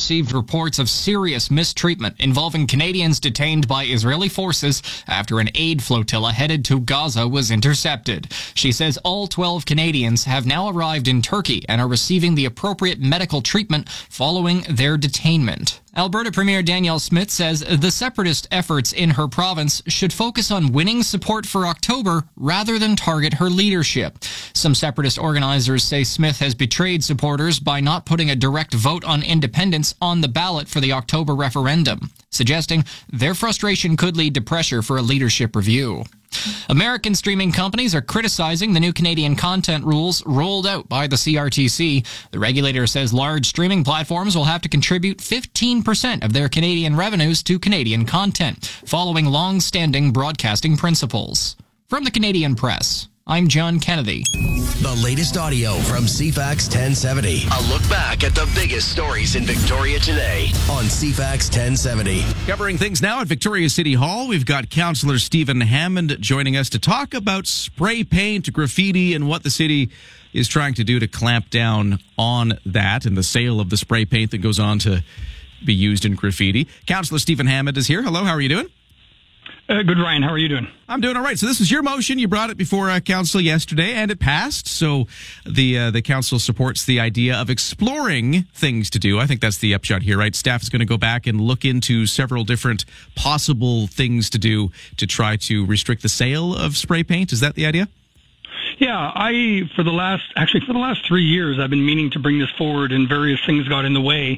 received reports of serious mistreatment involving Canadians detained by Israeli forces after an aid flotilla headed to Gaza was intercepted. She says all 12 Canadians have now arrived in Turkey and are receiving the appropriate medical treatment following their detainment. Alberta Premier Danielle Smith says the separatist efforts in her province should focus on winning support for October rather than target her leadership. Some separatist organizers say Smith has betrayed supporters by not putting a direct vote on independence on the ballot for the October referendum, suggesting their frustration could lead to pressure for a leadership review. American streaming companies are criticizing the new Canadian content rules rolled out by the CRTC. The regulator says large streaming platforms will have to contribute 15% of their Canadian revenues to Canadian content, following long-standing broadcasting principles. From the Canadian Press, I'm John Kennedy. The latest audio from CFAX 1070. A look back at the biggest stories in Victoria today on CFAX 1070. Covering things now at Victoria City Hall, we've got Councillor Stephen Hammond joining us to talk about spray paint, graffiti, and what the city is trying to do to clamp down on that and the sale of the spray paint that goes on to be used in graffiti. Councillor Stephen Hammond is here. Hello, how are you doing? Good, Ryan. How are you doing? I'm doing all right. So this is your motion. You brought it before council yesterday, and it passed. So the council supports the idea of exploring things to do. I think that's the upshot here, right? Staff is going to go back and look into several different possible things to do to try to restrict the sale of spray paint. Is that the idea? Yeah, for the last 3 years, I've been meaning to bring this forward, and various things got in the way,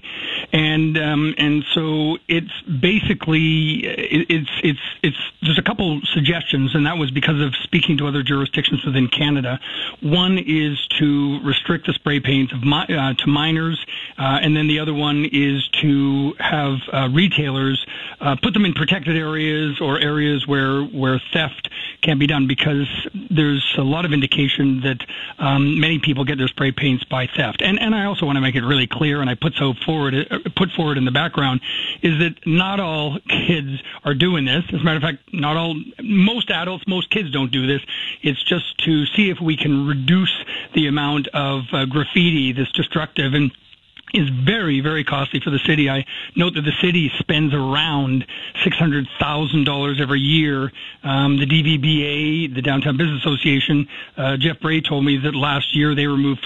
and so it's basically it's there's a couple suggestions, and that was because of speaking to other jurisdictions within Canada. One is to restrict the spray paint to minors, and then the other one is to have retailers put them in protected areas or areas where theft can be done, because there's a lot of indication that many people get their spray paints by theft. And I also want to make it really clear, and I put forward in the background, is that not all kids are doing this. As a matter of fact, most adults, most kids don't do this. It's just to see if we can reduce the amount of graffiti that's destructive and is very, very costly for the city. I note that the city spends around $600,000 every year. The DVBA, the Downtown Business Association, Jeff Bray told me that last year they removed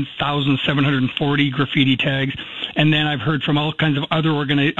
14,740 graffiti tags. And then I've heard from all kinds of other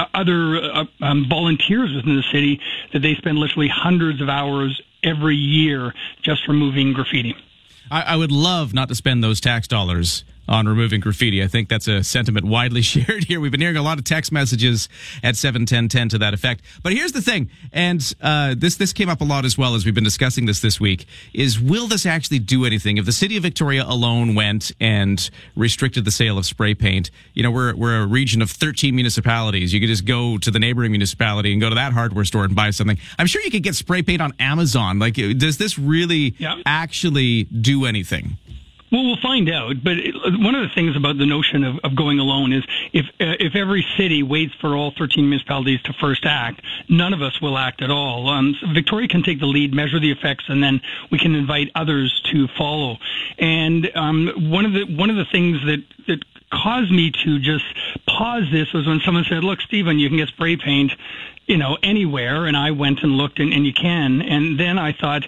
volunteers within the city that they spend literally hundreds of hours every year just removing graffiti. I would love not to spend those tax dollars on removing graffiti. I think that's a sentiment widely shared here. We've been hearing a lot of text messages at 71010 to that effect. But here's the thing, and this came up a lot as well as we've been discussing this week, is will this actually do anything? If the city of Victoria alone went and restricted the sale of spray paint, you know, we're a region of 13 municipalities. You could just go to the neighboring municipality and go to that hardware store and buy something. I'm sure you could get spray paint on Amazon. Like, does this really actually do anything? Well, we'll find out. But one of the things about the notion of going alone is if every city waits for all 13 municipalities to first act, none of us will act at all. Victoria can take the lead, measure the effects, and then we can invite others to follow. And one of the things that caused me to just pause this was when someone said, "Look, Stephen, you can get spray paint, you know, anywhere," and I went and looked, and you can. And then I thought,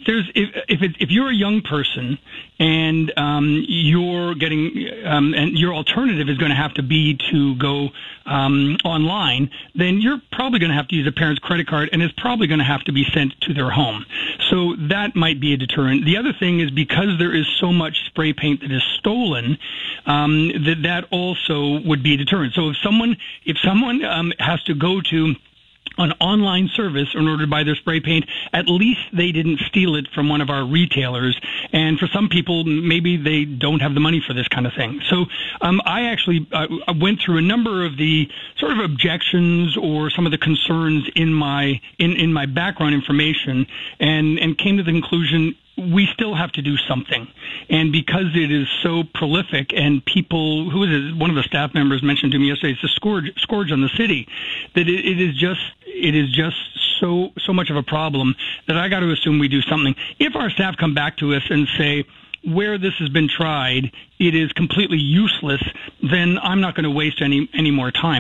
if you're a young person and you're getting and your alternative is going to have to be to go online, then you're probably going to have to use a parent's credit card, and it's probably going to have to be sent to their home. So that might be a deterrent. The other thing is, because there is so much spray paint that is stolen, that also would be a deterrent. So if someone has to go to an online service in order to buy their spray paint, at least they didn't steal it from one of our retailers. And for some people, maybe they don't have the money for this kind of thing. So I actually went through a number of the sort of objections or some of the concerns in my background information, and came to the conclusion we still have to do something. And because it is so prolific, and people, one of the staff members mentioned to me yesterday, it's a scourge on the city, that it is just so much of a problem that I got to assume we do something. If our staff come back to us and say, where this has been tried, it is completely useless, then I'm not going to waste any more time.